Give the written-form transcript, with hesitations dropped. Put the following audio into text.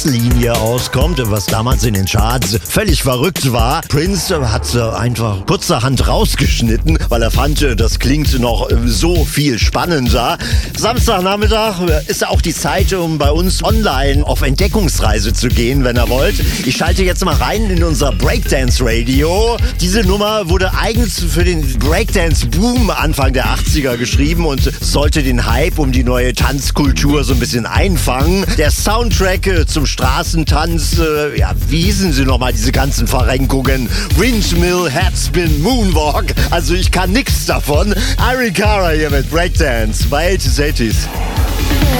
Linie auskommt, was damals in den Charts völlig verrückt war. Prince hat einfach kurzerhand rausgeschnitten, weil er fand, das klingt noch so viel spannender. Samstagnachmittag ist auch die Zeit, um bei uns online auf Entdeckungsreise zu gehen, wenn ihr wollt. Ich schalte jetzt mal rein in unser Breakdance Radio. Diese Nummer wurde eigens für den Breakdance-Boom Anfang der 80er geschrieben und sollte den Hype um die neue Tanzkultur so ein bisschen einfangen. Der Soundtrack zum Straßentanz, wie hießen sie nochmal, diese ganzen Verrenkungen? Windmill, Headspin, Moonwalk, also ich kann nichts davon. Ari Cara hier mit Breakdance bei 80s.